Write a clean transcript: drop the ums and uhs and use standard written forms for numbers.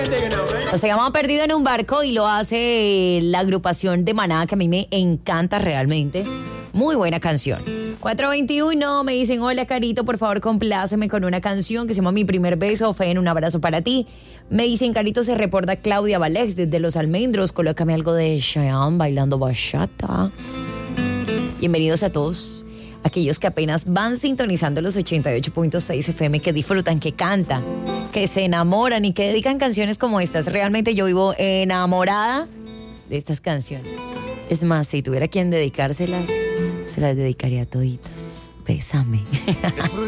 Se llama Perdido en un barco y lo hace la agrupación de Maná, que a mí me encanta realmente. Muy buena canción. 421 me dicen: hola Carito, por favor compláceme con una canción que se llama Mi primer beso, Fe, un abrazo para ti. Me dicen: Carito, se reporta Claudia Valex desde Los Almendros, colócame algo de Chayanne bailando bachata. Bienvenidos a todos aquellos que apenas van sintonizando los 88.6 FM, que disfrutan, que cantan, que se enamoran y que dedican canciones como estas. Realmente yo vivo enamorada de estas canciones. Es más, si tuviera quien dedicárselas, se las dedicaría a toditas. Bésame.